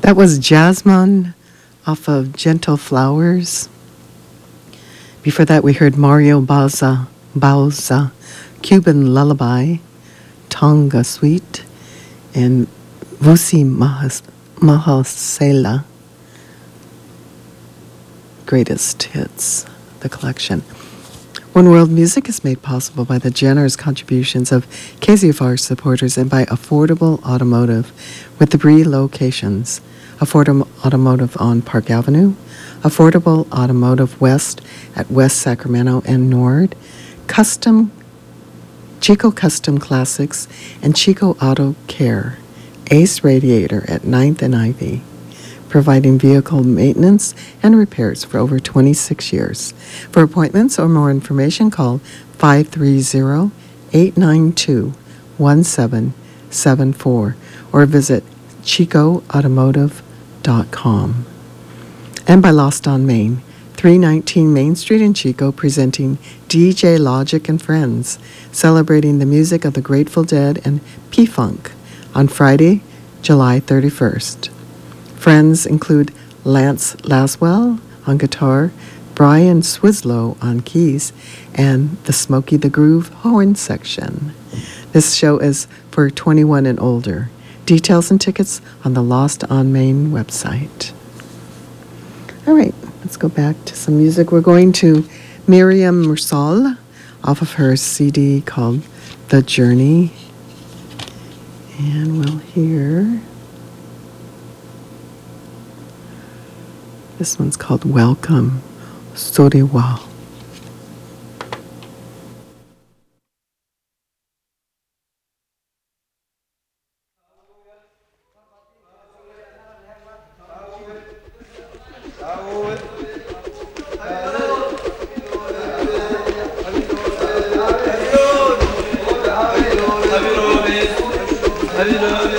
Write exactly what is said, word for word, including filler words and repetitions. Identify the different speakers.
Speaker 1: That was Jasmine off of Gentle Flowers. Before that, we heard Mario Bauza, Bauza, Cuban Lullaby, Tonga Suite, and Vusi Mahas, Mahasela, Greatest Hits, the collection. One World Music is made possible by the generous contributions of K Z F R supporters and by Affordable Automotive with three locations. Affordable Automotive on Park Avenue, Affordable Automotive West at West Sacramento and Nord, Custom, Chico Custom Classics, and Chico Auto Care, Ace Radiator at ninth and Ivy, providing vehicle maintenance and repairs for over twenty-six years. For appointments or more information, call five three zero, eight nine two, one seven seven four or visit chico automotive dot com. And by Lost on Main, three nineteen Main Street in Chico, presenting D J Logic and Friends, celebrating the music of the Grateful Dead and P-Funk on Friday, July thirty-first. Friends include Lance Laswell on guitar, Brian Swislow on keys, and the Smokey the Groove horn section. This show is for twenty-one and older. Details and tickets on the Lost on Main website. All right, let's go back to some music. We're going to Miriam Mursal off of her C D called The Journey. And we'll hear... This one's called Welcome, Soriwa.
Speaker 2: Have you